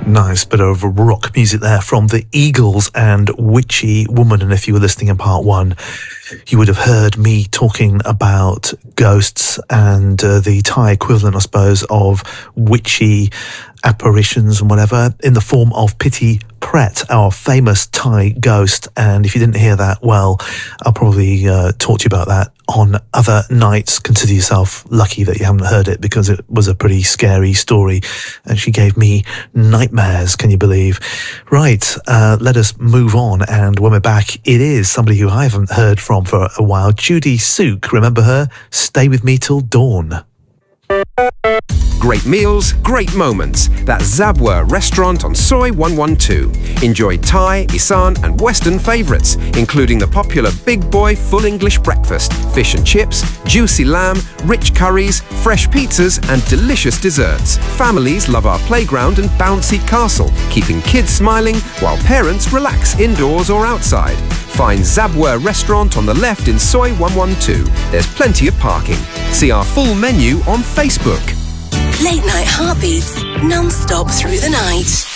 Nice bit of rock music there from the Eagles and Witchy Woman. And if you were listening in part one, you would have heard me talking about ghosts and the Thai equivalent, I suppose, of witchy apparitions and whatever in the form of Piti Pret, our famous Thai ghost. And if you didn't hear that, well, I'll probably talk to you about that on other nights. Consider yourself lucky that you haven't heard it, because it was a pretty scary story and she gave me nightmares, can you believe? Right, let us move on, and when we're back, it is somebody who I haven't heard from for a while, Judy Sook. Remember her? Stay With Me Till Dawn. Great meals, great moments. That's Zabwa Restaurant on Soi 112. Enjoy Thai, Isan and Western favourites, including the popular Big Boy Full English Breakfast, fish and chips, juicy lamb, rich curries, fresh pizzas and delicious desserts. Families love our playground and bouncy castle, keeping kids smiling while parents relax indoors or outside. Find Zabwa Restaurant on the left in Soi 112. There's plenty of parking. See our full menu on Facebook. Late night heartbeats, non-stop through the night.